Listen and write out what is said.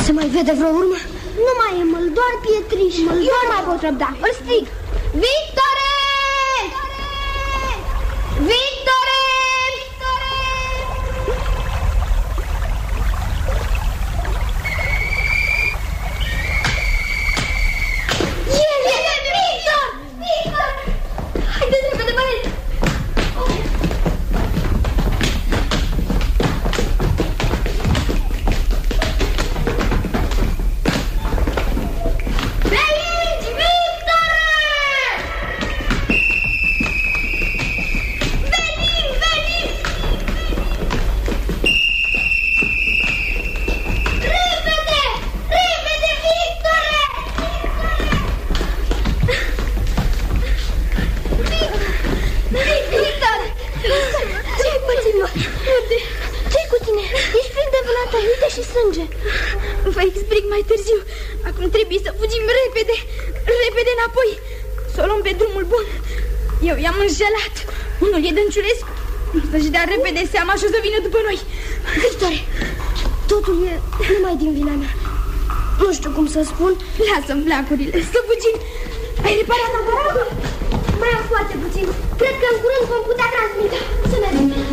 Se mai vede vreo urmă? Nu mai e măl, doar pietriș. Eu nu mai pot răbda. Îl strig. Victore! Victore! Vă explic mai târziu. Acum trebuie să fugim repede. Repede înapoi. Să o luăm pe drumul bun. Eu i-am înșelat. Unul e Dănciulescu. Să-și dea repede seama și o să vină după noi. Victore, totul e numai din vina mea. Nu știu cum să spun. Lasă-mi flacurile, să fugim. Ai reparat aparatul? Mai am foarte puțin. Cred că în curând vom putea transmite. Să mergem.